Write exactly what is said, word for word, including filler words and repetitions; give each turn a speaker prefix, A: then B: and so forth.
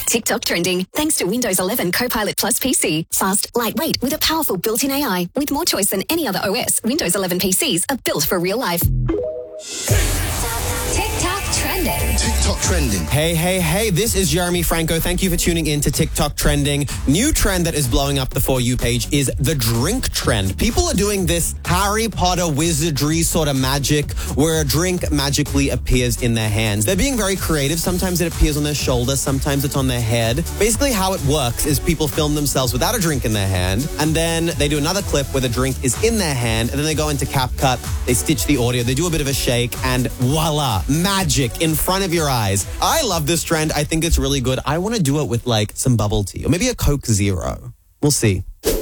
A: TikTok trending thanks to Windows eleven Copilot Plus P C. Fast, lightweight with a powerful built-in A I. With more choice than any other O S, Windows eleven P Cs are built for real life.
B: TikTok trending.
C: TikTok trending.
D: Hey, hey, hey, this is Jeremy Franco. Thank you for tuning in to TikTok trending. New trend that is blowing up the For You page is the drink trend. People are doing this Harry Potter wizardry sort of magic where a drink magically appears in their hands. They're being very creative. Sometimes it appears on their shoulder, sometimes it's on their head. Basically how it works is people film themselves without a drink in their hand, and then they do another clip where the drink is in their hand, and then they go into CapCut, they stitch the audio, they do a bit of a shake, and voila, magic in front of your eyes. I love this trend. I think it's really good. I want to do it with like some bubble tea or maybe a Coke Zero. We'll see.